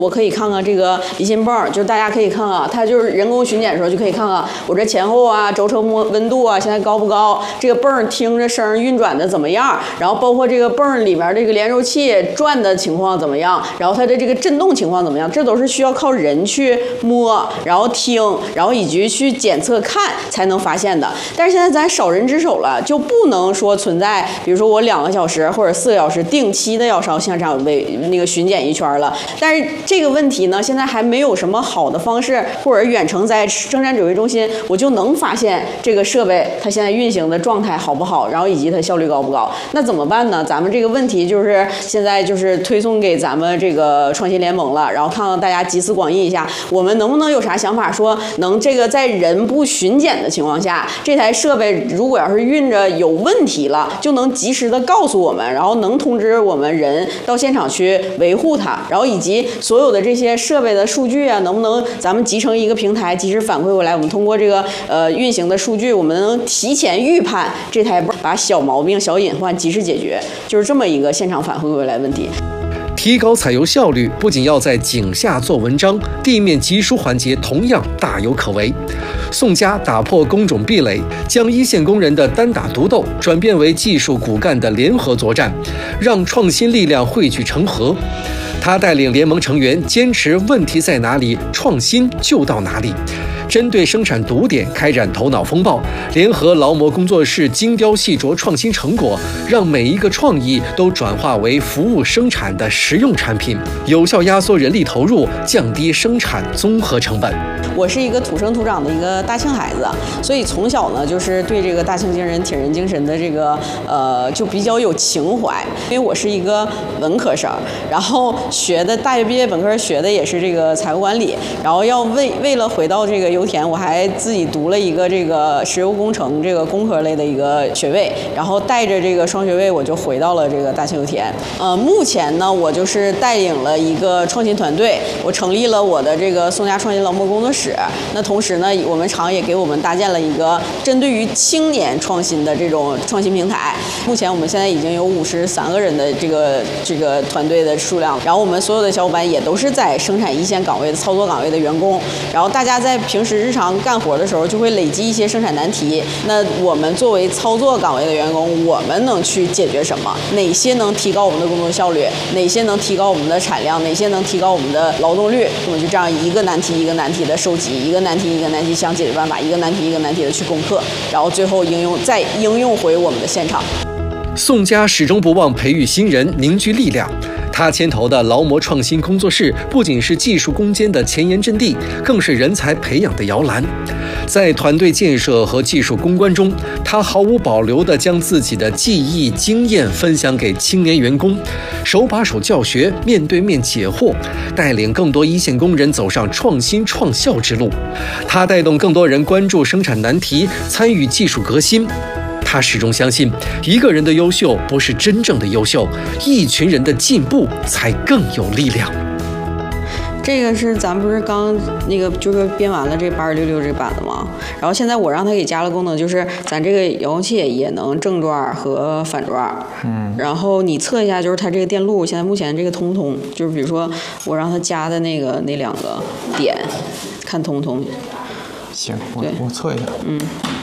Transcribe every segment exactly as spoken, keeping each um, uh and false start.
我可以看看这个离心泵，就是大家可以看看，它就是人工巡检的时候就可以看看我这前后啊、轴承温温度啊现在高不高，这个泵听着声运转的怎么样，然后包括这个泵里面这个连轴器转的情况怎么样，然后它的这个振动情况怎么样，这都是需要靠人去摸，然后听，然后以及去检测看才能发现的。但是现在咱少人之手了，就不能说存在，比如说我两个小时或者四个小时定期的要上现场为那个巡检一圈了，但是这个问题呢，现在还没有什么好的方式，或者远程在生产指挥中心，我就能发现这个设备它现在运行的状态好不好，然后以及它效率高不高。那怎么办呢？咱们这个问题就是现在就是推送给咱们这个创新联盟了，然后看看大家集思广益一下，我们能不能有啥想法，说能这个在人不巡检的情况下，这台设备如果要是运着有问题了，就能及时的告诉我们，然后能通知我们人到现场去维护它，然后以及所有的这些设备的数据啊，能不能咱们集成一个平台，及时反馈过来？我们通过这个呃运行的数据，我们能提前预判这台泵，把小毛病、小隐患及时解决，就是这么一个现场反馈过来的问题。 提高采油效率，不仅要在井下做文章，地面集疏环节同样大有可为。宋家打破工种壁垒，将一线工人的单打独斗转变为技术骨干的联合作战，让创新力量汇聚成河。他带领联盟成员坚持问题在哪里，创新就到哪里。针对生产堵点开展头脑风暴，联合劳模工作室精雕细琢创新成果，让每一个创意都转化为服务生产的实用产品，有效压缩人力投入，降低生产综合成本。 我是一个土生土长的一个大庆孩子，所以从小呢就是对这个大庆精神、铁人精神的这个呃就比较有情怀。因为我是一个文科生，然后学的大学毕业本科学的也是这个财务管理，然后要为为了回到这个油田，我还自己读了一个这个石油工程这个工科类的一个学位，然后带着这个双学位我就回到了这个大庆油田。呃，目前呢我就是带领了一个创新团队，我成立了我的这个宋家创新劳模工作室。那同时呢，我们厂也给我们搭建了一个针对于青年创新的这种创新平台。目前我们现在已经有五十三个人的这个这个团队的数量，然后我们所有的小伙伴也都是在生产一线岗位的操作岗位的员工。然后大家在平时日常干活的时候，就会累积一些生产难题。那我们作为操作岗位的员工，我们能去解决什么？哪些能提高我们的工作效率？哪些能提高我们的产量？哪些能提高我们的劳动率？我们就这样一个难题一个难题的收集，一个难题一个难题想解决办法，一个难题一个难题的去攻克，然后最后应用再应用回我们的现场。 宋家始终不忘培育新人，凝聚力量。他牵头的劳模创新工作室不仅是技术攻坚的前沿阵地，更是人才培养的摇篮。在团队建设和技术攻关中，他毫无保留地将自己的技艺经验分享给青年员工，手把手教学，面对面解惑，带领更多一线工人走上创新创效之路。他带动更多人关注生产难题，参与技术革新。他始终相信，一个人的优秀不是真正的优秀，一群人的进步才更有力量。 这个是咱不是刚那个就是编完了这八二六六这版的吗？然后现在我让他给加了功能，就是咱这个遥控器也能正转和反转。嗯。然后你测一下，就是它这个电路现在目前这个通不通？就是比如说我让他加的那个那两个点，看通不通？ 行，我我测一下。 嗯。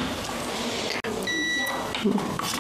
嗯，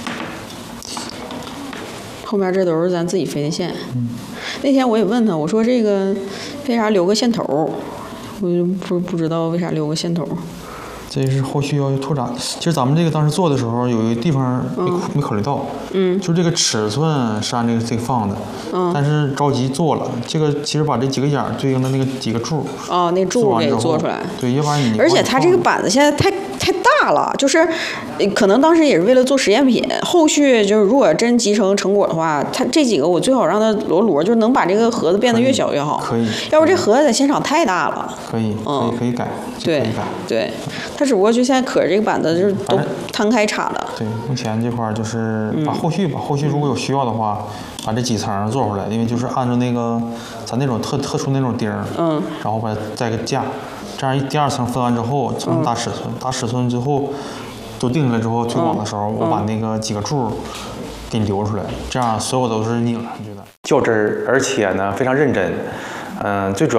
后面这都是咱自己飞的线。嗯，那天我也问他，我说这个为啥留个线头？我就不不知道为啥留个线头。 这是后续要拓展。其实咱们这个当时做的时候，有一个地方没、嗯、没考虑到，嗯，就这个尺寸是按这个这个放的，嗯，但是着急做了。这个其实把这几个眼对应的那个几个柱， 哦，那柱给做出来， 对，要不然你。 而且它这个板子现在太太大了，就是可能当时也是为了做实验品，后续就是如果真集成成果的话，它这几个我最好让它摞摞，就是能把这个盒子变得越小越好。 可以。 要不这盒子在现场太大了。 可以，可以可以改。 对对，它只不过就现在可着这个板子就是都摊开插的。 对，目前这块就是把后续吧，后续如果有需要的话，把这几层做出来，因为就是按照那个咱那种特特殊那种钉，嗯，然后把它再个架。这样一第二层分完之后成大尺寸，嗯、大尺寸之后都定下来之后推广的时候，嗯、我把那个几个柱给你留出来，这样所有都是拧上去的。 较真儿，而且呢非常认真。 嗯，最主